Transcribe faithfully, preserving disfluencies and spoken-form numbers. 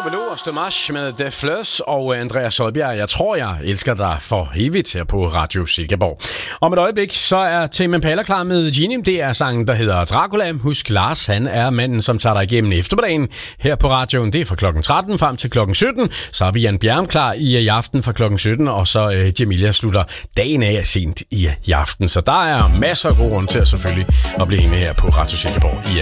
Velour Dommage med The Fleurs og Andreas Soldbjerg. Jeg tror, jeg elsker dig for evigt her på Radio Silkeborg. Om et øjeblik, så er Tame Impala klar med Genie. Det er sangen, der hedder Dracula. Husk, Lars, han er manden, som tager dig igennem eftermiddagen her på radioen. Det er fra klokken tretten frem til klokken sytten. Så har vi Jan Bjerm klar i, i aften fra klokken sytten, og så øh, Jamilia slutter dagen af sent i, i aften. Så der er masser af god grund til at selvfølgelig at blive hængende her på Radio Silkeborg i